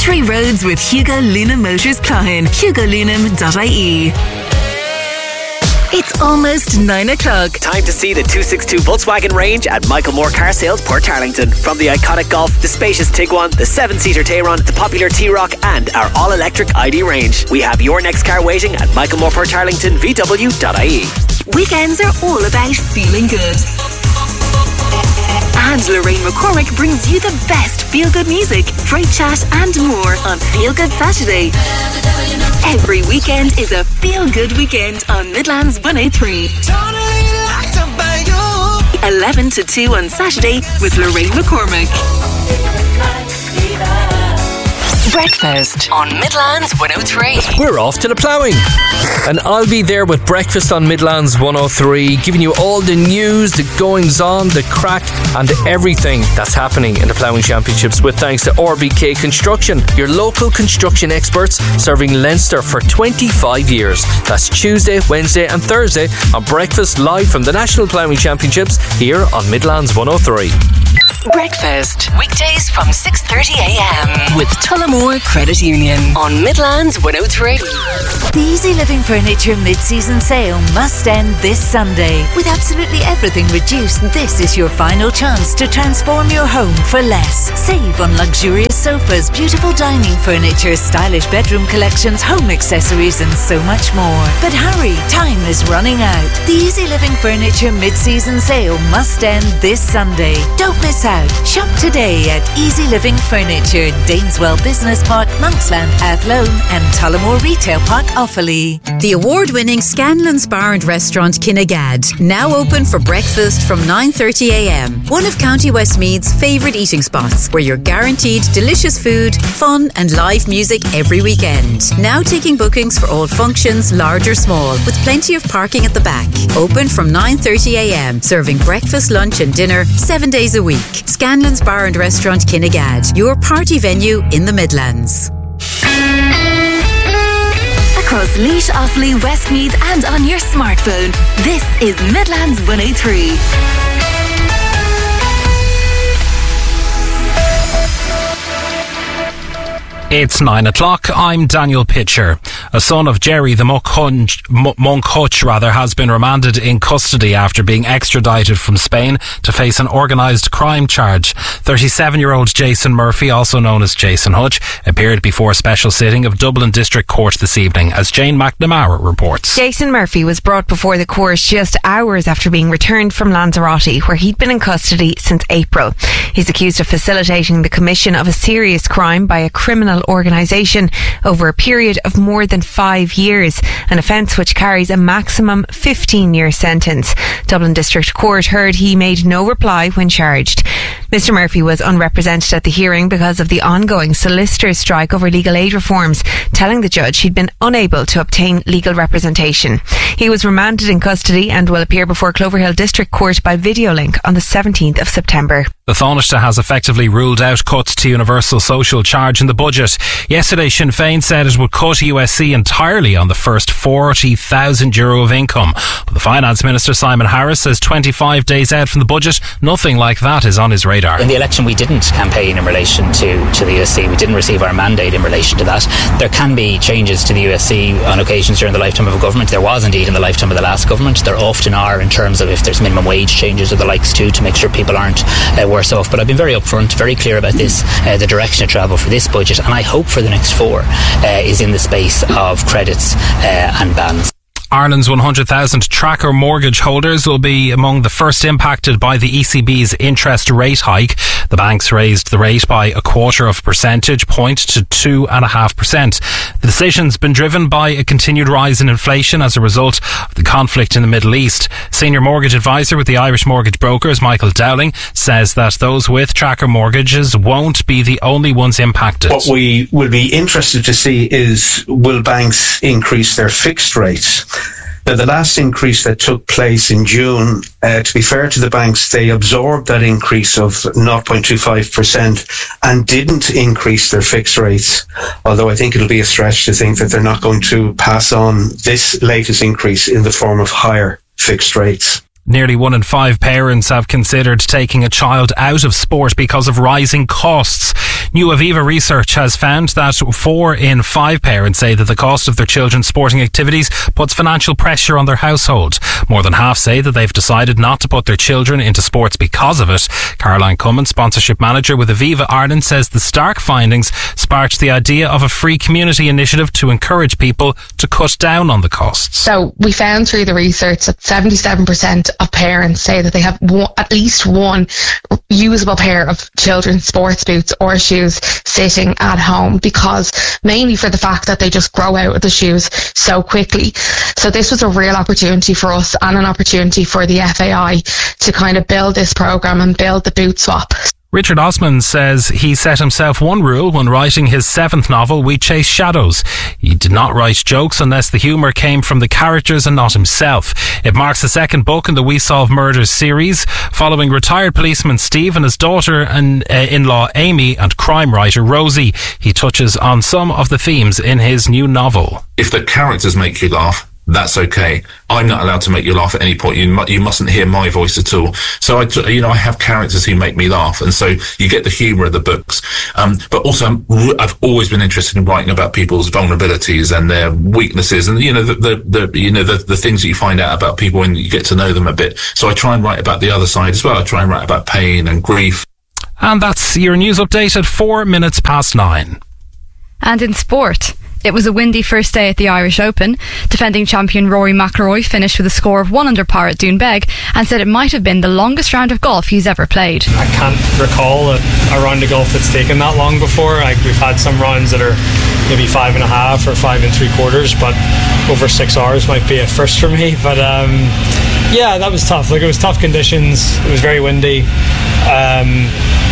Victory Roads with Hugo Luna Motors Cloughan. HugoLunam.ie. It's almost 9 o'clock. Time to see the 262 Volkswagen range at Michael Moore Car Sales, Port Tarlington. From the iconic Golf, the spacious Tiguan, the 7-seater Tayron, the popular T-Roc and our all-electric ID range. We have your next car waiting at Michael Moore Port Tarlington, VW.ie. Weekends are all about feeling good. And Lorraine McCormick brings you the best feel-good music, great chat and more on Feel Good Saturday. Every weekend is a feel-good weekend on Midlands 103. 11 to 2 on Saturday with Lorraine McCormick. Breakfast on Midlands 103. We're off to the ploughing, and I'll be there with Breakfast on Midlands 103, giving you all the news, the goings on, the crack and everything that's happening in the Ploughing Championships, with thanks to RBK Construction, your local construction experts serving Leinster for 25 years. That's Tuesday, Wednesday and Thursday on Breakfast, live from the National Ploughing Championships here on Midlands 103. Breakfast weekdays from 6:30am with Tullamore Credit Union on Midlands 103. The Easy Living Furniture mid-season sale must end this Sunday. With absolutely everything reduced, this is your final chance to transform your home for less. Save on luxurious sofas, beautiful dining furniture, stylish bedroom collections, home accessories and so much more. But hurry, time is running out. The Easy Living Furniture mid-season sale must end this Sunday. Don't miss out. Shop today at Easy Living Furniture, Dainswell Business Park, Monksland, Athlone and Tullamore Retail Park, Offaly. The award-winning Scanlon's Bar and Restaurant Kinnegad, now open for breakfast from 9:30am. One of County Westmeath's favourite eating spots, where you're guaranteed delicious food, fun and live music every weekend. Now taking bookings for all functions, large or small, with plenty of parking at the back. Open from 9:30am, serving breakfast, lunch and dinner 7 days a week. Scanlon's Bar and Restaurant Kinnegad, your party venue in the Midlands. Across Laois, Offaly, Westmeath and on your smartphone, this is Midlands 103. It's 9 o'clock. I'm Daniel Pitcher. A son of Jerry the Monk Hutch has been remanded in custody after being extradited from Spain to face an organised crime charge. 37-year-old Jason Murphy, also known as Jason Hutch, appeared before a special sitting of Dublin District Court this evening, as Jane McNamara reports. Jason Murphy was brought before the court just hours after being returned from Lanzarote, where he'd been in custody since April. He's accused of facilitating the commission of a serious crime by a criminal organisation over a period of more than 5 years, an offence which carries a maximum 15-year sentence. Dublin District Court heard he made no reply when charged. Mr Murphy was unrepresented at the hearing because of the ongoing solicitors' strike over legal aid reforms, telling the judge he'd been unable to obtain legal representation. He was remanded in custody and will appear before Cloverhill District Court by video link on the 17th of September. The Taoiseach has effectively ruled out cuts to universal social charge in the budget. Yesterday, Sinn Féin said it would cut USC entirely on the first €40,000 of income. But the Finance Minister, Simon Harris, says 25 days out from the budget, nothing like that is on his radar. In the election, we didn't campaign in relation to the USC. We didn't receive our mandate in relation to that. There can be changes to the USC on occasions during the lifetime of a government. There was indeed in the lifetime of the last government. There often are in terms of if there's minimum wage changes or the likes too, to make sure people aren't worse off. But I've been very upfront, very clear about this. The direction of travel for this budget, and I hope for the next 4, is in the space of credits and bans. Ireland's 100,000 tracker mortgage holders will be among the first impacted by the ECB's interest rate hike. The banks raised the rate by a 0.25 percentage point to 2.5%. The decision's been driven by a continued rise in inflation as a result of the conflict in the Middle East. Senior mortgage advisor with the Irish Mortgage Brokers, Michael Dowling, says that those with tracker mortgages won't be the only ones impacted. What we will be interested to see is, will banks increase their fixed rates? Now, the last increase that took place in June, to be fair to the banks, they absorbed that increase of 0.25% and didn't increase their fixed rates. Although I think it'll be a stretch to think that they're not going to pass on this latest increase in the form of higher fixed rates. Nearly 1 in 5 parents have considered taking a child out of sport because of rising costs. New Aviva research has found that 4 in 5 parents say that the cost of their children's sporting activities puts financial pressure on their household. More than half say that they've decided not to put their children into sports because of it. Caroline Cummins, sponsorship manager with Aviva Ireland, says the stark findings sparked the idea of a free community initiative to encourage people to cut down on the costs. So we found through the research that 77% of parents say that they have at least one usable pair of children's sports boots or shoes sitting at home, because mainly for the fact that they just grow out of the shoes so quickly. So this was a real opportunity for us and an opportunity for the FAI to kind of build this programme and build the boot swap. Richard Osman says he set himself one rule when writing his 7th novel, We Chase Shadows. He did not write jokes unless the humour came from the characters and not himself. It marks the 2nd book in the We Solve Murders series, following retired policeman Steve and his daughter and in-law Amy and crime writer Rosie. He touches on some of the themes in his new novel. If the characters make you laugh, that's okay. I'm not allowed to make you laugh at any point. You mustn't hear my voice at all. So I have characters who make me laugh, and so you get the humour of the books. But also, I've always been interested in writing about people's vulnerabilities and their weaknesses, and the things that you find out about people when you get to know them a bit. So I try and write about the other side as well. I try and write about pain and grief. And that's your news update at 9:04. And in sport, it was a windy first day at the Irish Open. Defending champion Rory McIlroy finished with a score of 1 under par at Doonbeg and said it might have been the longest round of golf he's ever played. I can't recall a round of golf that's taken that long before. We've had some rounds that are maybe 5.5 or 5 3/4, but over 6 hours might be a first for me. But yeah, that was tough. It was tough conditions. It was very windy, and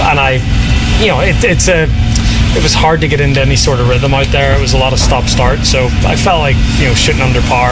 it was hard to get into any sort of rhythm out there. It was a lot of stop-start, so I felt like shooting under par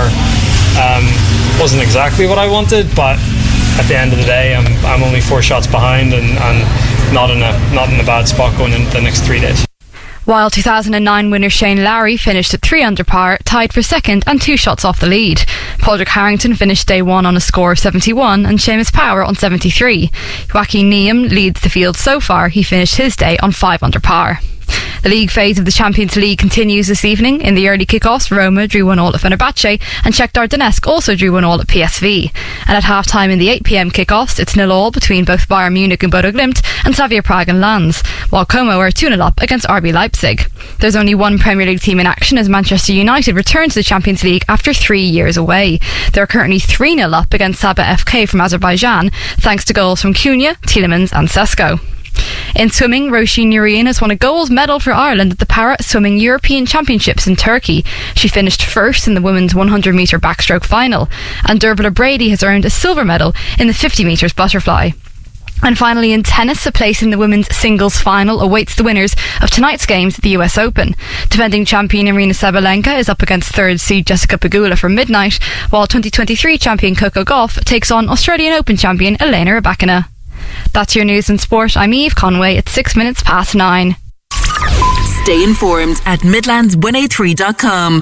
wasn't exactly what I wanted, but at the end of the day, I'm only 4 shots behind and not in a bad spot going into the next 3 days. While 2009 winner Shane Lowry finished at 3 under par, tied for second and 2 shots off the lead. Padraig Harrington finished day 1 on a score of 71 and Seamus Power on 73. Joaquin Niemann leads the field so far. He finished his day on 5 under par. The league phase of the Champions League continues this evening. In the early kick-offs, Roma drew 1-1 at Fenerbahce and Shakhtar Donetsk also drew 1-1 at PSV. And at half-time in the 8pm kick-offs, it's 0-0 between both Bayern Munich and Bodo Glimt and Slavia Prague and Lens, while Como are 2-0 up against RB Leipzig. There's only one Premier League team in action as Manchester United return to the Champions League after 3 years away. They're currently 3-0 up against Sabah FK from Azerbaijan, thanks to goals from Cunha, Tielemans and Sesko. In swimming, Roisin Nurein has won a gold medal for Ireland at the Para Swimming European Championships in Turkey. She finished first in the women's 100-metre backstroke final, and Dervla Brady has earned a silver medal in the 50 metres butterfly. And finally in tennis, a place in the women's singles final awaits the winners of tonight's games at the US Open. Defending champion Irina Sabalenka is up against third seed Jessica Pegula for midnight, while 2023 champion Coco Gauff takes on Australian Open champion Elena Rybakina. That's your news and sport. I'm Eve Conway at 9:06. Stay informed at Midlands183.com.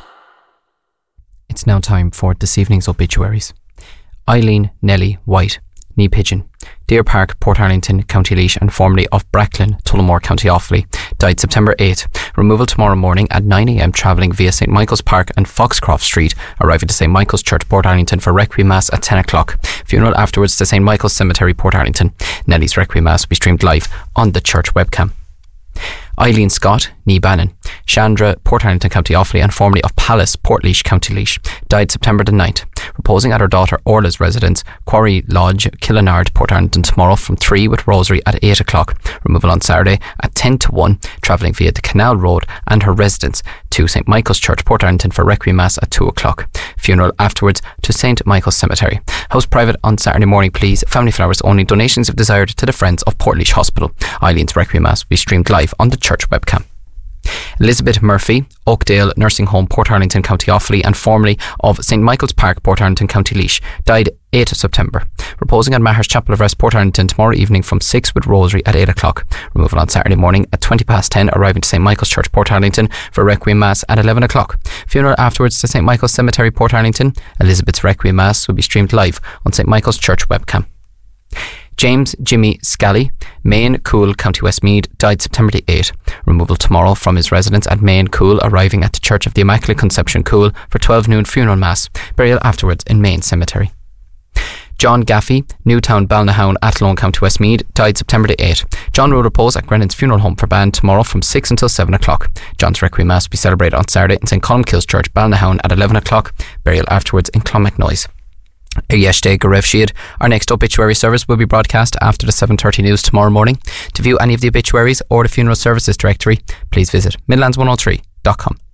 It's now time for this evening's obituaries. Eileen Nellie White, Knee Pigeon, Deer Park, Portarlington, County Laois and formerly of Bracklin, Tullamore, County Offaly, died September 8. Removal tomorrow morning at 9am, travelling via St Michael's Park and Foxcroft Street, arriving to St Michael's Church, Portarlington for Requiem Mass at 10 o'clock. Funeral afterwards to St Michael's Cemetery, Portarlington. Nellie's Requiem Mass will be streamed live on the church webcam. Eileen Scott, Knee Bannon, Chandra, Portarlington, County Offaly and formerly of Palace, Portlaoise, County Laois, died September the 9th. Reposing at her daughter Orla's residence, Quarry Lodge, Killinard, Portarlington tomorrow from 3 with Rosary at 8 o'clock. Removal on Saturday at 10 to 1, travelling via the Canal Road and her residence to St Michael's Church, Portarlington for Requiem Mass at 2 o'clock. Funeral afterwards to St Michael's Cemetery. House private on Saturday morning, please. Family flowers only. Donations if desired to the Friends of Portlaoise Hospital. Eileen's Requiem Mass will be streamed live on the church webcam. Elizabeth Murphy, Oakdale Nursing Home, Portarlington, County Offaly and formerly of St Michael's Park, Portarlington, County Laois, died 8th of September. Reposing at Maher's Chapel of Rest, Portarlington tomorrow evening from 6 with Rosary at 8 o'clock. Removal on Saturday morning at 10:20, arriving to St Michael's Church, Portarlington for Requiem Mass at 11 o'clock. Funeral afterwards to St Michael's Cemetery, Portarlington. Elizabeth's Requiem Mass will be streamed live on St Michael's Church webcam. James Jimmy Scally, Main Cool, County Westmeath, died September the 8th. Removal tomorrow from his residence at Main Cool, arriving at the Church of the Immaculate Conception Cool for 12 noon funeral mass. Burial afterwards in Main Cemetery. John Gaffey, Newtown, Balnahown, Athlone, County Westmeath, died September the 8th. John will repose at Grennan's Funeral Home for Band tomorrow from 6 until 7 o'clock. John's Requiem Mass will be celebrated on Saturday in St. Columkille's Church, Balnahown at 11 o'clock. Burial afterwards in Clonmacnoise. Yeshde Garev Shiad. Our next obituary service will be broadcast after the 7:30 news tomorrow morning. To view any of the obituaries or the funeral services directory, please visit Midlands103.com.